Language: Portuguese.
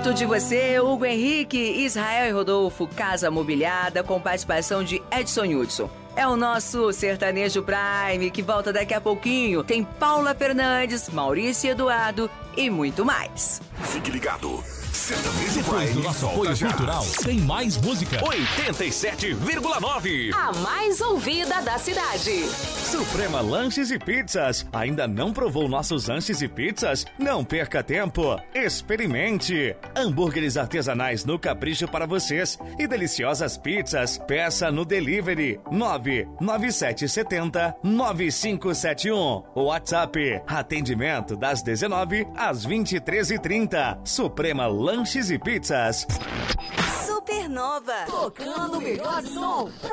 Perto de você, Hugo Henrique, Israel e Rodolfo, Casa Mobiliada, com participação de Edson Hudson. É o nosso Sertanejo Prime, que volta daqui a pouquinho. Tem Paula Fernandes, Maurício Eduardo e muito mais. Fique ligado. Sertanejo Depois Prime do nosso volta apoio já. cultural, tem mais música. 87,9. A mais ouvida da cidade. Suprema Lanches e Pizzas. Ainda não provou nossos lanches e pizzas? Não perca tempo. Experimente. Hambúrgueres artesanais no capricho para vocês e deliciosas pizzas. Peça no delivery 99770-9571. WhatsApp. Atendimento das 19 às 23h30. Suprema Lanches e Pizzas. Supernova. Tocando o melhor som pra